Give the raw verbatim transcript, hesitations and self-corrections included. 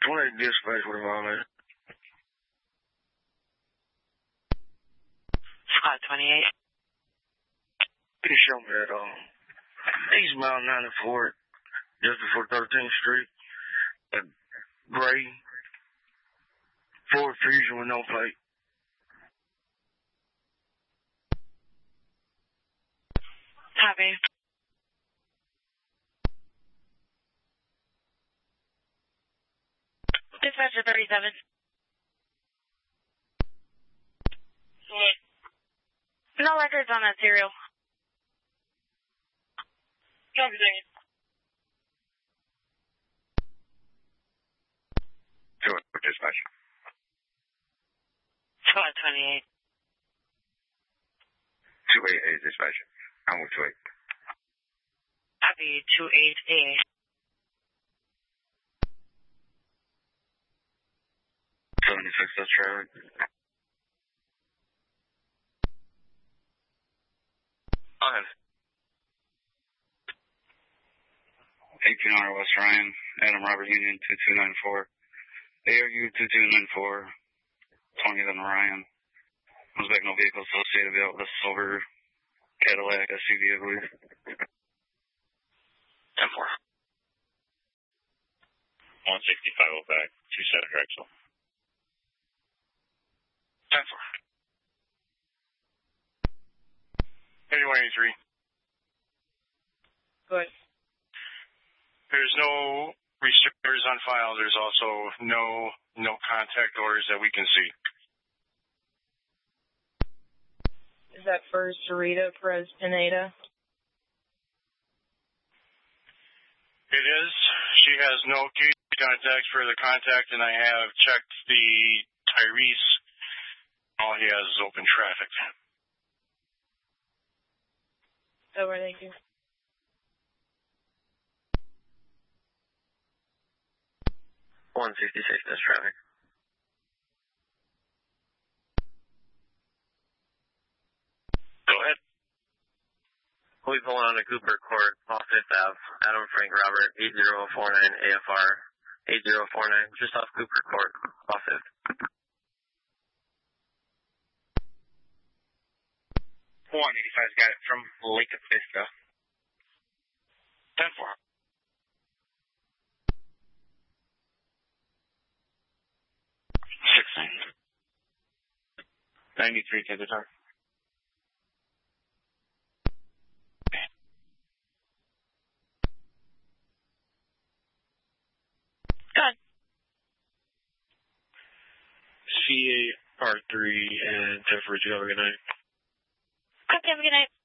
twenty-eight dispatch with a violator. Squad twenty-eight. Can you show me that, um, eastbound ninety-four, just before thirteenth Street, a gray Ford Fusion with no plate. Copy. Dispatcher thirty-seven. No records on that serial. Copy, thank you. Two dispatch. Squad twenty-eight. two eighty-eight dispatch. I'm with two eight. Copy, two eighty-eight. seventy-six, that's traffic. Five. eighteen R West Ryan, Adam Robert Union, two two nine four. A R U two two nine four, twentieth and Ryan. I was back no vehicle associated with a silver Cadillac S U V, I believe. ten four. one sixty-five oh back, two seven Drexel. ten four. eighty-one eighty-three. Good. There's no restrictors on file. There's also no no contact orders that we can see. Is that for Sarita Perez Pineda? It is. She has no key contacts for the contact, and I have checked the Tyrese. All he has is open traffic. Over, thank you. one sixty-six, that's traffic. Go ahead. We'll be pulling on to Cooper Court, off fifth Avenue. Adam Frank Robert, eight zero four nine A F R, eight zero four nine, just off Cooper Court, off fifth. one eighty-five's got it from Lake Vista. ten four. six nine. ninety-three, take the tar. Good. C A R three and ten four, you have a good night. Copy, have a good night.